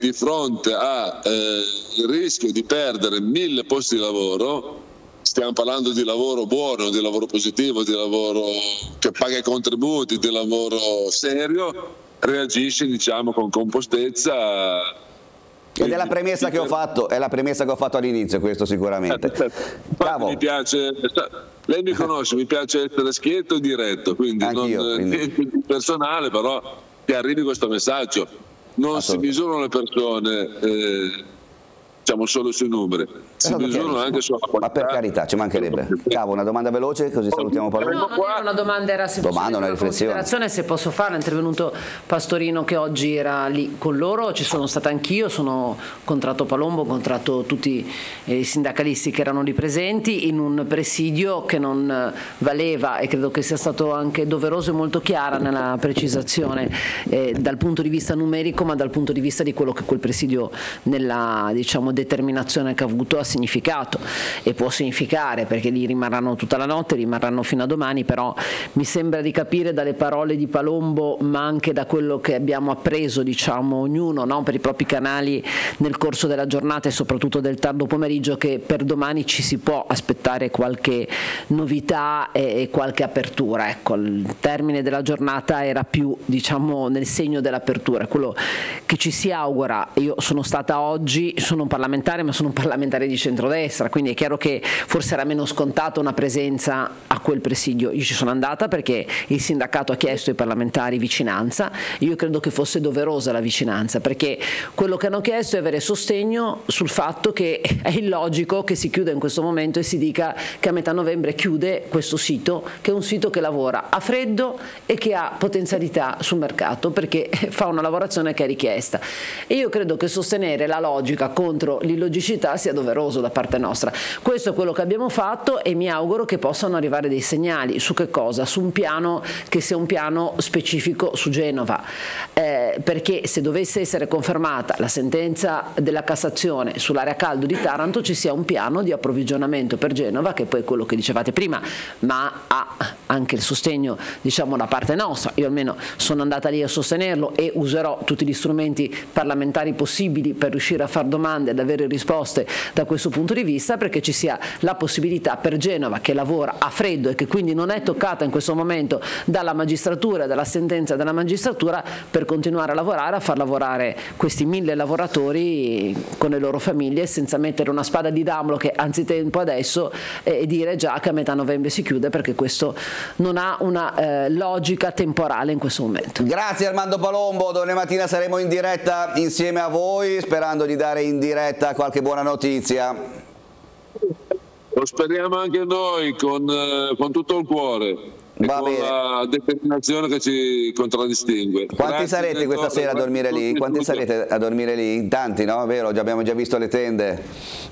di fronte al rischio di perdere 1000 posti di lavoro, stiamo parlando di lavoro buono, di lavoro positivo, di lavoro che paga i contributi, di lavoro serio, reagisce, diciamo, con compostezza. Ed è la premessa che ho fatto, all'inizio, questo sicuramente. Mi piace, lei mi conosce, mi piace essere schietto e diretto, quindi niente di personale, però che arrivi questo messaggio. Non si misurano le persone diciamo solo sui numeri, si misurano anche sulla qualità. Ma per carità, ci mancherebbe. Cavo, una domanda veloce così salutiamo Palombo. No, non era una domanda, era semplicemente una considerazione, se posso farla. È intervenuto Pastorino che oggi era lì con loro, ci sono stata anch'io, sono contratto Palombo, contratto tutti i sindacalisti che erano lì presenti in un presidio che non valeva, e credo che sia stato anche doveroso e molto chiara nella precisazione dal punto di vista numerico, ma dal punto di vista di quello che quel presidio nella, diciamo, determinazione che ha avuto ha significato e può significare, perché lì rimarranno tutta la notte, rimarranno fino a domani. Però mi sembra di capire dalle parole di Palombo, ma anche da quello che abbiamo appreso, diciamo, ognuno, no, per i propri canali nel corso della giornata e soprattutto del tardo pomeriggio, che per domani ci si può aspettare qualche novità e qualche apertura. Ecco, il termine della giornata era più, diciamo, nel segno dell'apertura, quello che ci si augura. Io sono stata oggi, sono parlamentare, ma sono un parlamentare di centrodestra, quindi è chiaro che forse era meno scontata una presenza a quel presidio. Io ci sono andata perché il sindacato ha chiesto ai parlamentari vicinanza, io credo che fosse doverosa la vicinanza, perché quello che hanno chiesto è avere sostegno sul fatto che è illogico che si chiuda in questo momento e si dica che a metà novembre chiude questo sito, che è un sito che lavora a freddo e che ha potenzialità sul mercato, perché fa una lavorazione che è richiesta. E io credo che sostenere la logica contro l'illogicità sia doveroso da parte nostra. Questo è quello che abbiamo fatto e mi auguro che possano arrivare dei segnali. Su che cosa? Su un piano che sia un piano specifico su Genova, perché se dovesse essere confermata la sentenza della Cassazione sull'area caldo di Taranto, ci sia un piano di approvvigionamento per Genova, che poi è quello che dicevate prima, ma ha anche il sostegno, diciamo, da parte nostra. Io almeno sono andata lì a sostenerlo e userò tutti gli strumenti parlamentari possibili per riuscire a far domande ed avere risposte da questo punto di vista, perché ci sia la possibilità per Genova, che lavora a freddo e che quindi non è toccata in questo momento dalla magistratura, dalla sentenza della magistratura, per continuare a lavorare, a far lavorare questi 1000 lavoratori con le loro famiglie, senza mettere una spada di Damocle che anzitempo adesso e dire già che a metà novembre si chiude, perché questo non ha una logica temporale in questo momento. Grazie Armando Palombo, domani mattina saremo in diretta insieme a voi, sperando di dare in diretta qualche buona notizia. Lo speriamo anche noi con tutto il cuore e con la determinazione che ci contraddistingue. Quanti sarete questa sera a dormire lì? Quanti sarete a dormire lì? In tanti, no? Vero? Abbiamo già visto le tende.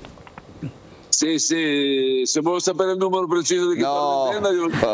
Sì, se vuoi sapere il numero preciso di chi parla in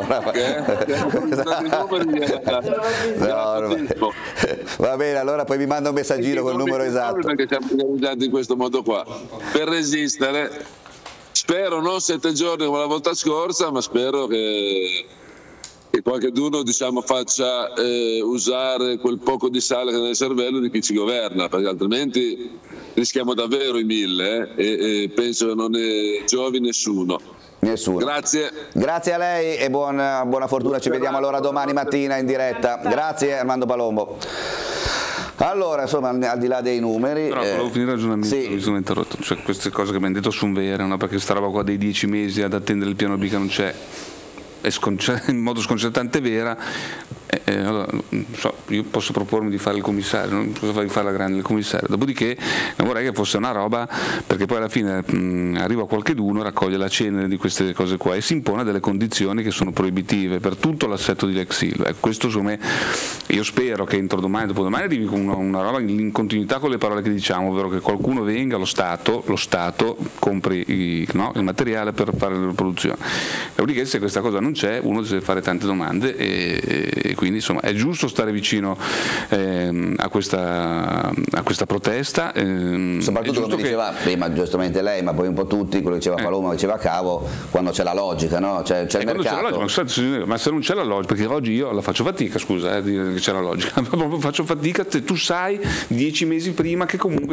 tenda, va bene, allora poi mi manda un messaggino col numero esatto. Perché siamo organizzati in questo modo qua, per resistere. Spero non 7 giorni come la volta scorsa, ma spero che qualcheduno, diciamo, faccia usare quel poco di sale che è nel cervello di chi ci governa, perché altrimenti rischiamo davvero i 1000 e penso che non ne giovi nessuno. Grazie a lei e buona fortuna, ci vediamo allora domani mattina in diretta. Grazie Armando Palombo. Allora, insomma, al di là dei numeri, però volevo finire il ragionamento, mi sono interrotto, cioè queste cose che mi hanno detto sono vere, no? Perché sta roba qua dei 10 mesi ad attendere il piano B che non c'è è in modo sconcertante vera. Allora, io posso propormi di fare il commissario, non posso fare di fare la grande il commissario, dopodiché non vorrei che fosse una roba, perché poi alla fine arriva qualcheduno, raccoglie la cenere di queste cose qua e si impone delle condizioni che sono proibitive per tutto l'assetto di Lex Ilva. Questo secondo me, io spero che entro domani e dopodomani arrivi con una roba in continuità con le parole che diciamo, ovvero che qualcuno venga, lo Stato compri il materiale per fare la produzione. Dopodiché se questa cosa non c'è, uno deve fare tante domande e quindi insomma è giusto stare vicino a questa protesta, soprattutto come diceva prima giustamente lei, ma poi un po' tutti, quello che diceva Paloma, diceva Cavo, quando c'è la logica, no? C'è il mercato. Ma se non c'è la logica, perché oggi io la faccio fatica, scusa, a dire che c'è la logica, ma proprio faccio fatica se tu sai 10 mesi prima che comunque